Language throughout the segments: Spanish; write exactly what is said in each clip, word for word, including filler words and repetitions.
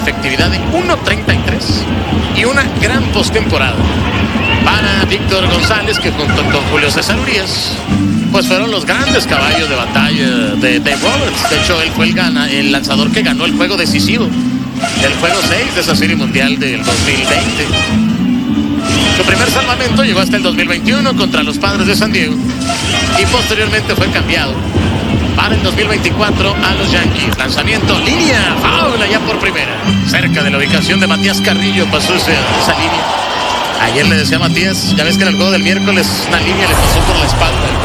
efectividad de uno treinta y tres y una gran postemporada para Víctor González, que junto con Julio César Urías pues fueron los grandes caballos de batalla de Dave Roberts. De hecho, él fue el, gana, el lanzador que ganó el juego decisivo, el juego seis de esa Serie Mundial del dos mil veinte. Su primer salvamento llegó hasta el dos mil veintiuno contra los Padres de San Diego y posteriormente fue cambiado para el dos mil veinticuatro a los Yankees. Lanzamiento, línea, faula ya por primera, cerca de la ubicación de Matías Carrillo pasó esa, esa línea. Ayer le decía a Matías, ya ves que en el juego del miércoles una línea le pasó por la espalda al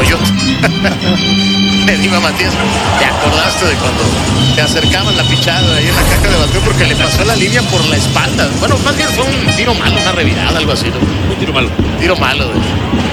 Coyote. Le digo a Matías, ¿te acordaste de cuando te acercaban la pichada ahí en la caja de bateo porque le pasó la línea por la espalda? Bueno, más bien fue un tiro malo, una revirada, algo así, ¿no? Un tiro malo. Tiro malo. De...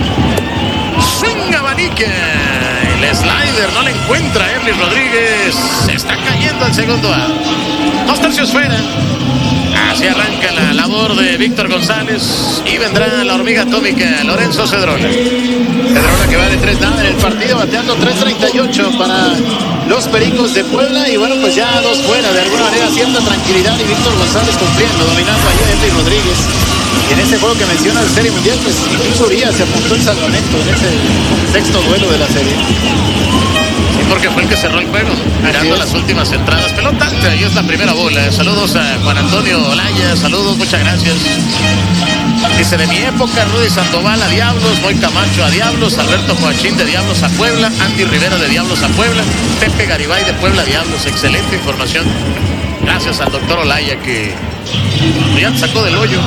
Swing abanique. El slider no le encuentra a Erly Rodríguez. Se está cayendo al segundo A. Dos tercios fuera. Así arranca la labor de Víctor González y vendrá la hormiga atómica Lorenzo Cedrola. Cedrola que va de tres nada en el partido, bateando tres treinta y ocho para los Pericos de Puebla. Y bueno, pues ya dos fuera, de alguna manera cierta tranquilidad, y Víctor González cumpliendo, dominando allí a Erly Rodríguez. Y en ese juego que menciona de Serie Mundial, pues incluso Urias se apuntó el salvamento en ese sexto duelo de la serie. Sí, porque fue el que cerró el juego, mirando las últimas entradas. Pelota alta, y es la primera bola. Saludos a Juan Antonio Olaya, saludos, muchas gracias. Dice, de mi época, Rudy Sandoval a Diablos, Moy Camacho a Diablos, Alberto Joachín de Diablos a Puebla, Andy Rivera de Diablos a Puebla, Pepe Garibay de Puebla a Diablos. Excelente información. Gracias al doctor Olaya, que ya sacó del hoyo.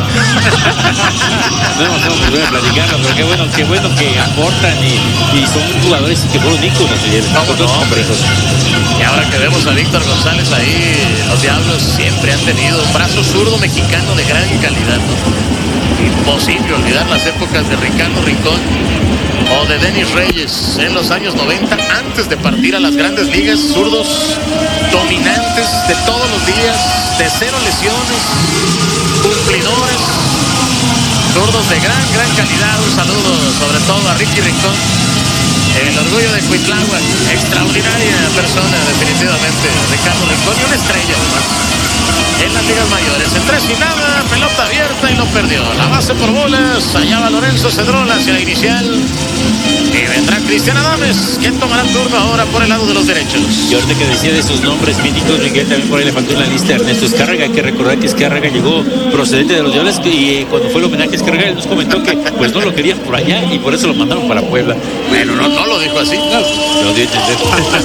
No, no, no, voy a platicarlo, pero qué bueno, qué bueno que aportan y, y son jugadores que fueron íconos ayer. No, no, hombre. Y ahora que vemos a Víctor González ahí, los Diablos siempre han tenido un brazo zurdo mexicano de gran calidad, ¿no? Imposible olvidar las épocas de Ricardo Rincón o de Denis Reyes en los años noventa, antes de partir a las grandes ligas. Zurdos dominantes de todos los días, de cero lesiones, cumplidores, zurdos de gran, gran calidad. Un saludo sobre todo a Ricky Rincón, el orgullo de Cuitláhuac, extraordinaria persona definitivamente, Ricardo Rincón, y una estrella además en las ligas mayores. En tres y nada, pelota abierta y lo perdió. La base por bolas, allá va Lorenzo Cedrola hacia la inicial. Y vendrá Cristian Adames, quien tomará el turno ahora por el lado de los derechos. Y ahorita que decía de esos nombres míticos, Miguel, también por ahí le faltó en la lista a Ernesto Escárraga. Hay que recordar que Escárraga llegó procedente de los Diablos, y cuando fue el homenaje a Escárraga, él nos comentó que pues no lo querían por allá y por eso lo mandaron para Puebla. Bueno, no, no lo dijo así. No, lo dio a entender.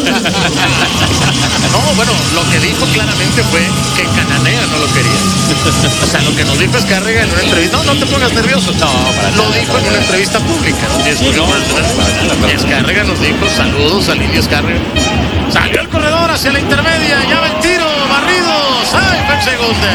No, bueno, lo que dijo claramente fue que Cananea no lo quería. O sea, lo que nos dijo Escárraga en una entrevista, no, no te pongas nervioso. No, para lo nada, dijo para en una entrevista pública. Sí, no, Escárraga nos dijo, saludos al Indio Escárraga. Salió el corredor hacia la intermedia, ya va el tiro, barrido, safe en segunda.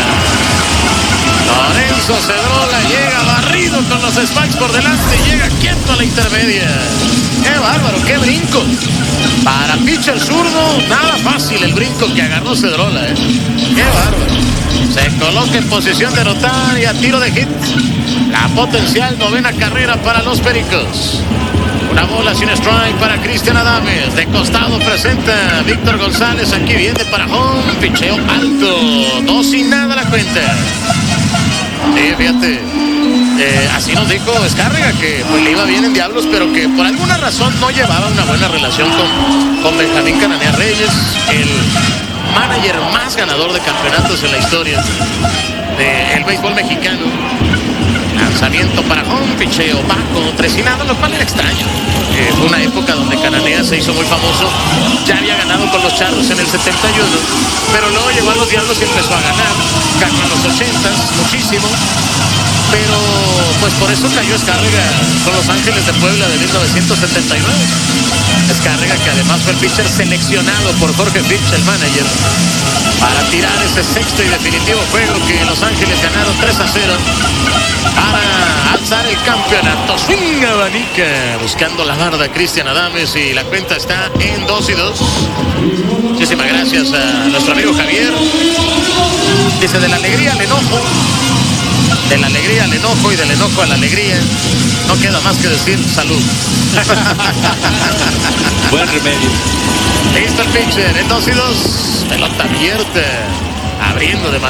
Lorenzo Cedrola llega barrido con los spikes por delante y llega quieto a la intermedia. ¡Qué bárbaro, qué brinco! Para pitcher zurdo, nada fácil el brinco que agarró Cedrola, ¿eh? ¡Qué bárbaro! Se coloca en posición de anotar y a tiro de hit. La potencial novena carrera para los Pericos. Una bola sin strike para Cristian Adames. De costado presenta Víctor González. Aquí viene para home. Picheo alto. Dos y nada la cuenta. Sí, fíjate. Eh, así nos dijo Escárraga, que pues, le iba bien en Diablos, pero que por alguna razón no llevaba una buena relación con, con Benjamín Cananea Reyes, el manager más ganador de campeonatos en la historia del béisbol mexicano. Lanzamiento para home, picheo bajo, tres y nada, lo cual era extraño. Eh, fue una época donde Cananea se hizo muy famoso. Ya había ganado con los Charros en el setenta y uno, pero luego llegó a los Diablos y empezó a ganar. Ganó en los ochentas, muchísimo. Pero pues por eso cayó Escárraga con los Ángeles de Puebla de mil novecientos setenta y nueve. Escárraga, que además fue el pitcher seleccionado por Jorge Fitch, el manager, para tirar ese sexto y definitivo juego que Los Ángeles ganaron tres a cero para alzar el campeonato. Swing abanica, buscando la barda Cristian Adames, y la cuenta está en dos y dos. Muchísimas gracias a nuestro amigo Javier. Dice, de la alegría al enojo, de la alegría al enojo y del enojo a la alegría, no queda más que decir salud. Buen remedio. Listo el pitcher en dos y dos. Pelota abierta, abriendo de